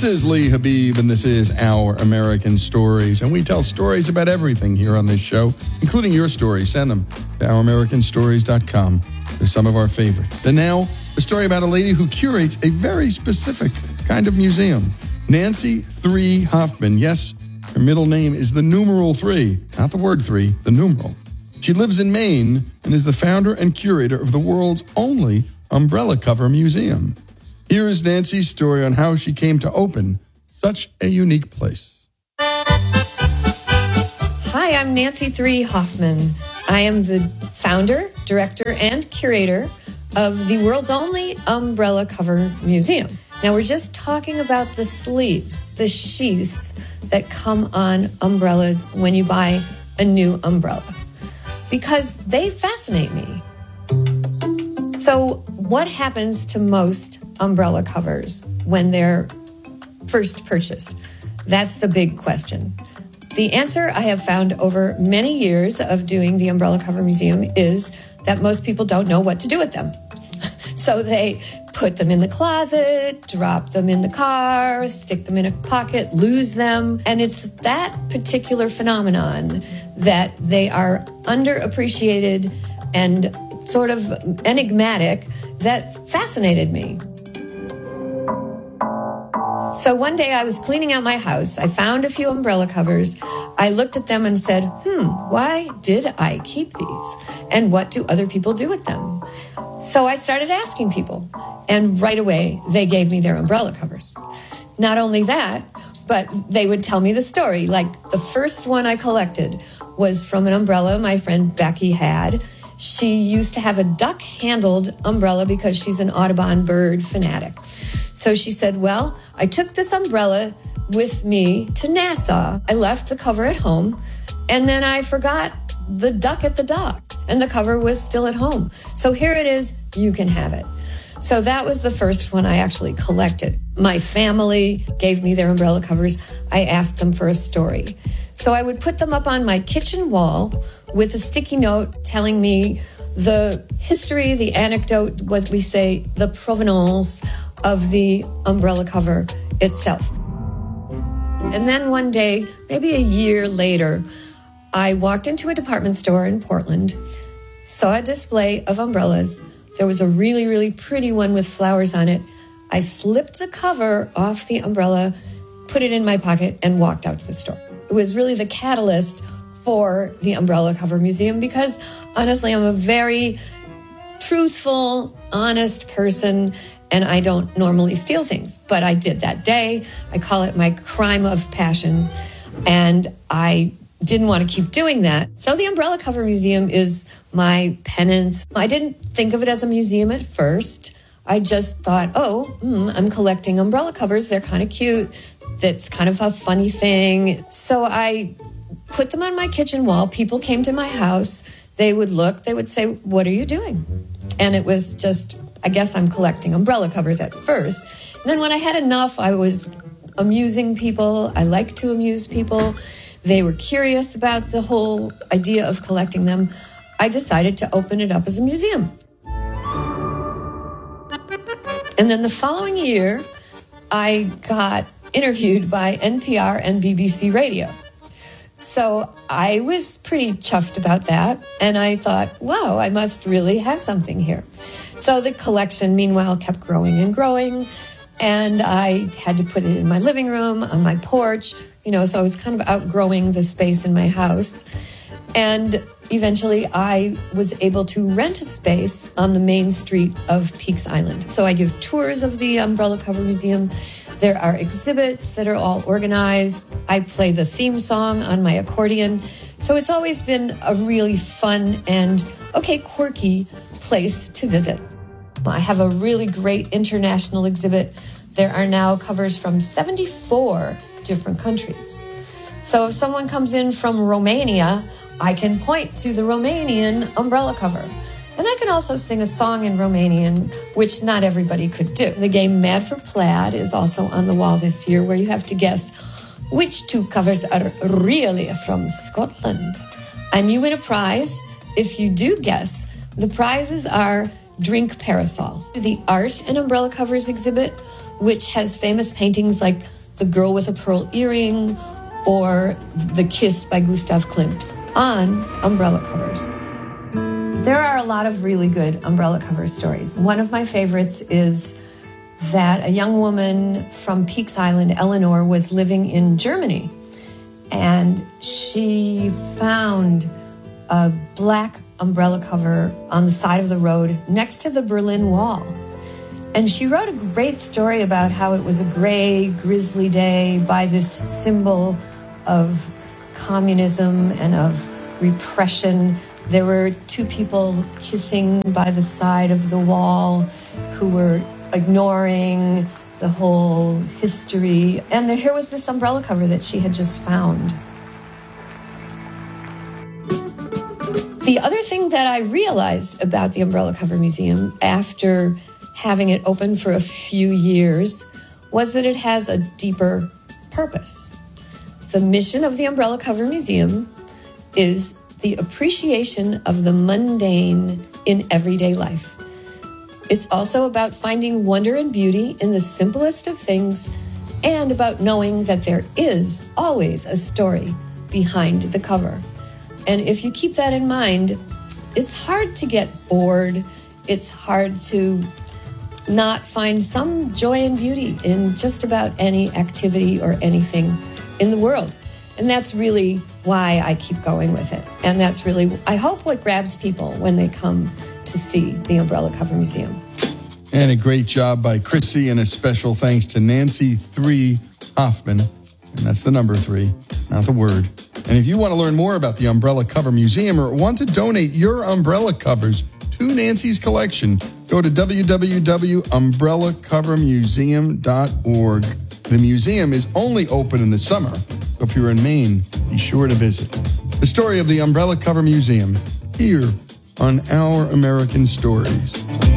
is Lee Habib, and this is Our American Stories. And we tell stories about everything here on this show, including your stories. Send them to ouramericanstories.com. They're some of our favorites. And now, a story about a lady who curates a very specific kind of museum. Nancy 3 Hoffman. Yes, her middle name is the numeral 3, not the word 3, the numeral. She lives in Maine and is the founder and curator of the world's only umbrella cover museum. Here is Nancy's story on how she came to open such a unique place. Hi, I'm Nancy 3 Hoffman. I am the founder, director, and curator of the world's only umbrella cover museum. Now, we're just talking about the sleeves, the sheaths that come on umbrellas when you buy a new umbrella, because they fascinate me. So, what happens to most umbrella covers when they're first purchased? That's the big question. The answer I have found over many years of doing the Umbrella Cover Museum is that most people don't know what to do with them. So they put them in the closet, drop them in the car, stick them in a pocket, lose them. And it's that particular phenomenon that they are underappreciated and sort of enigmatic that fascinated me. So one day I was cleaning out my house. I found a few umbrella covers. I looked at them and said, why did I keep these? And what do other people do with them? So I started asking people, and right away they gave me their umbrella covers. Not only that, but they would tell me the story. Like the first one I collected was from an umbrella my friend Becky had. She used to have a duck-handled umbrella because she's an Audubon bird fanatic. So she said, well, I took this umbrella with me to Nassau. I left the cover at home, and then I forgot the duck at the dock, and the cover was still at home. So here it is, you can have it. So that was the first one I actually collected. My family gave me their umbrella covers. I asked them for a story. So I would put them up on my kitchen wall with a sticky note telling me the history, the anecdote, what we say, the provenance of the umbrella cover itself. And then one day, maybe a year later, I walked into a department store in Portland, saw a display of umbrellas. There was a really, really pretty one with flowers on it. I slipped the cover off the umbrella, put it in my pocket, and walked out to the store. It was really the catalyst for the Umbrella Cover Museum because, honestly, I'm a very truthful, honest person, and I don't normally steal things. But I did that day. I call it my crime of passion, and I didn't want to keep doing that. So the Umbrella Cover Museum is my penance. I didn't think of it as a museum at first. I just thought, I'm collecting umbrella covers. They're kind of cute. That's kind of a funny thing. So I put them on my kitchen wall. People came to my house. They would look. They would say, what are you doing? And it was just, I guess I'm collecting umbrella covers at first. And then when I had enough, I was amusing people. I like to amuse people. They were curious about the whole idea of collecting them. I decided to open it up as a museum. And then the following year, I got interviewed by NPR and BBC Radio. So I was pretty chuffed about that. And I thought, wow, I must really have something here. So the collection, meanwhile, kept growing and growing. And I had to put it in my living room, on my porch, so I was kind of outgrowing the space in my house. And eventually I was able to rent a space on the main street of Peaks Island. So I give tours of the Umbrella Cover Museum. There are exhibits that are all organized. I play the theme song on my accordion. So it's always been a really fun and, quirky place to visit. I have a really great international exhibit. There are now covers from 74 different countries. So if someone comes in from Romania, I can point to the Romanian umbrella cover. And I can also sing a song in Romanian, which not everybody could do. The game Mad for Plaid is also on the wall this year, where you have to guess which two covers are really from Scotland. And you win a prize. If you do guess, the prizes are drink parasols. The art and umbrella covers exhibit which has famous paintings like The Girl with a Pearl Earring or The Kiss by Gustav Klimt on umbrella covers. There are a lot of really good umbrella cover stories. One of my favorites is that a young woman from Peaks Island, Eleanor, was living in Germany, and she found a black umbrella cover on the side of the road next to the Berlin Wall. And she wrote a great story about how it was a gray, grisly day by this symbol of communism and of repression. There were two people kissing by the side of the wall who were ignoring the whole history. And here was this umbrella cover that she had just found. The other thing that I realized about the Umbrella Cover Museum after having it open for a few years was that it has a deeper purpose. The mission of the Umbrella Cover Museum is the appreciation of the mundane in everyday life. It's also about finding wonder and beauty in the simplest of things and about knowing that there is always a story behind the cover. And if you keep that in mind, it's hard to get bored. It's hard to not find some joy and beauty in just about any activity or anything in the world. And that's really why I keep going with it. And that's really, I hope, what grabs people when they come to see the Umbrella Cover Museum. And a great job by Chrissy, and a special thanks to Nancy 3 Hoffman. And that's the number 3, not the word. And if you want to learn more about the Umbrella Cover Museum or want to donate your umbrella covers to Nancy's collection, go to www.umbrellacovermuseum.org. The museum is only open in the summer, so if you're in Maine, be sure to visit. The story of the Umbrella Cover Museum, here on Our American Stories.